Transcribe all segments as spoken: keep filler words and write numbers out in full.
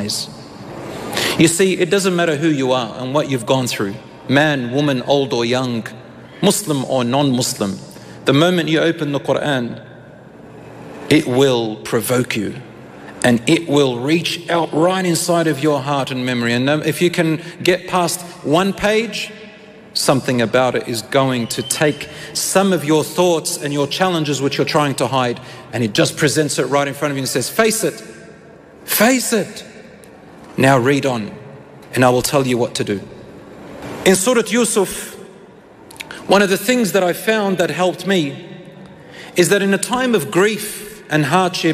compromise. You see, it doesn't matter who you are and what you've gone through, man, woman, old or young, Muslim or non-Muslim. The moment you open the Quran, it will provoke you and it will reach out right inside of your heart and memory. And if you can get past one page, something about it is going to take some of your thoughts and your challenges which you're trying to hide, and it just presents it right in front of you and says, face it, face it. Now read on and I will tell you what to do. In Surah Yusuf, one of the things that I found that helped me is that in a time of grief and hardship,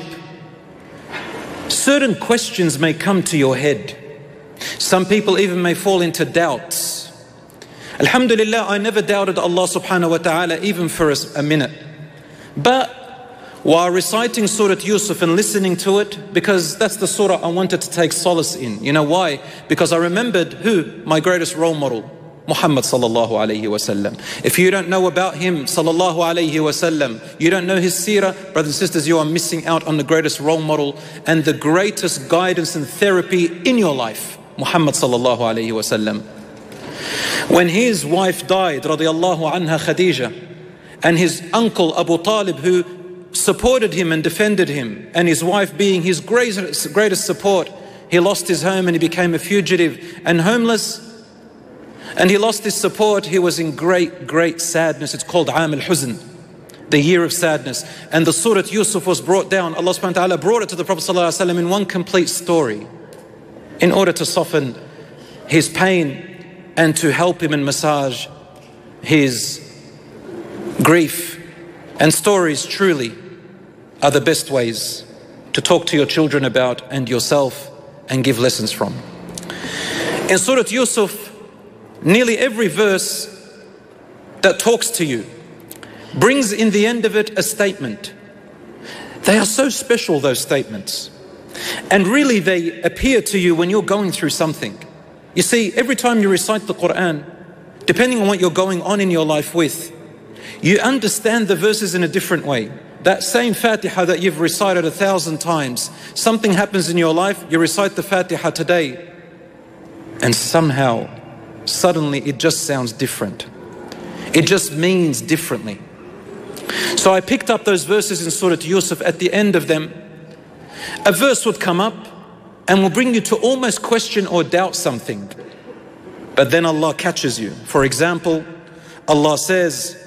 certain questions may come to your head. Some people even may fall into doubts. Alhamdulillah, I never doubted Allah subhanahu wa ta'ala even for a, a minute. But while reciting Surah Yusuf and listening to it, because that's the surah I wanted to take solace in. You know why? Because I remembered who? My greatest role model, Muhammad sallallahu alayhi wasallam. If you don't know about him sallallahu alayhi wasallam, you don't know his seerah, brothers and sisters, you are missing out on the greatest role model and the greatest guidance and therapy in your life, Muhammad sallallahu alayhi wasallam. When his wife died, radiyallahu anha, Khadija, and his uncle Abu Talib, who supported him and defended him, and his wife being his greatest, greatest support, he lost his home and he became a fugitive and homeless. And he lost his support. He was in great, great sadness. It's called Aam al-Huzn, the year of sadness. And the Surah Yusuf was brought down. Allah subhanahu wa ta'ala brought it to the Prophet sallallahu alaihi wasallam in one complete story in order to soften his pain and to help him and massage his grief. And stories truly are the best ways to talk to your children about and yourself and give lessons from. In Surah Yusuf, nearly every verse that talks to you brings in the end of it a statement. They are so special, those statements. And really they appear to you when you're going through something. You see, every time you recite the Quran, depending on what you're going on in your life with, you understand the verses in a different way. That same Fatiha that you've recited a thousand times, something happens in your life, you recite the Fatiha today, and somehow, suddenly it just sounds different. It just means differently. So I picked up those verses in Surah Yusuf. At the end of them, a verse would come up and will bring you to almost question or doubt something. But then Allah catches you. For example, Allah says,